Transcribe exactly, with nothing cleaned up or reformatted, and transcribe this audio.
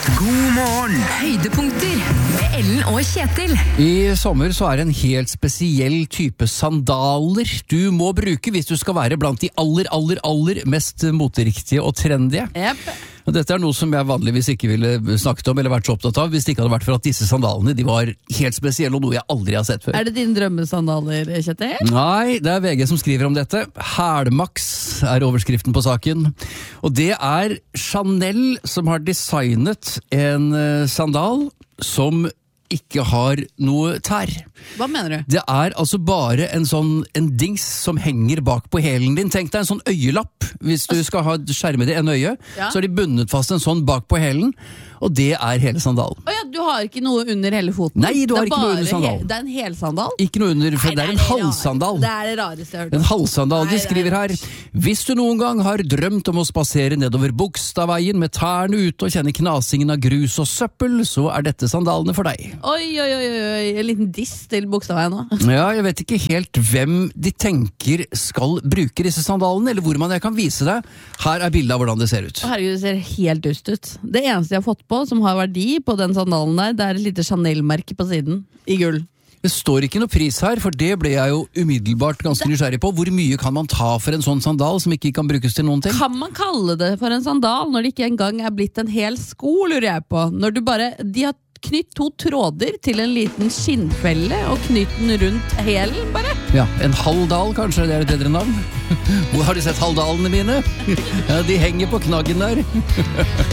God morgen! Høydepunkter med Ellen og Kjetil. I sommer så er det en helt spesiell type sandaler du må bruke hvis du skal være blant de aller, aller, aller mest moteriktige og trendige. Yep. Og dette er noe som jeg vanligvis ikke ville snakket om eller vært så opptatt av hvis det ikke hadde vært for at disse sandalene de var helt spesielle og noe jeg aldri har sett før. Er det dine drømmesandaler, Kjetil? Nei, det er V G som skriver om dette. Hælmaks er overskriften på saken. Og det er Chanel som har designet en sandal som ikke har noe tær. Hva mener du? Det er altså bare en sånn en dings som henger bak på hælen din. Tenk deg en sånn øyelapp. Hvis du skal ha skjermet i en øye, Ja. så er de bundet fast en sånn bak på hælen, og det er hele sandalen. Å ja, du har ikke noe under hele foten? Nei, du har Det er ikke noe bare under sandalen. he- Det er en helsandal? Ikke noe under, for Nei, det er en det halssandal. rare- Det er det rareste jeg har hørt. En halssandal, Nei, de det er skriver her. rart. Hvis du noen gang har drømt om å spasere nedover Bogstadveien med tærne ute og kjenne knasingen av grus og søppel, så er dette sandalene for deg. Oi, oi, oi, oi, en liten diss til Bogstadveien nå. Ja, jeg vet ikke helt hvem de tenker skal bruke disse sandalene, eller hvor man jeg kan vise deg. Her er bildet av hvordan det ser ut. Å, herregud, det ser helt dust ut. Det eneste jeg har fått på som har verdi på den sandalen der, det er et lite Chanel-merke på siden, i gull. Det står ikke noe pris her, for det ble jeg jo umiddelbart ganske nysgjerrig på. Hvor mye kan man ta for en sånn sandal som ikke kan brukes til noen ting? Kan man kalle det for en sandal når det ikke engang er blitt en hel sko, lurer jeg på? Når du bare, de har knytt to tråder til en liten skinnfelle og knytt den rundt hælen, bare. Ja, en halvdal kanskje, det er et bedre navn. Hvor har du sett halvdalene mine? Ja, de henger på knaggen der.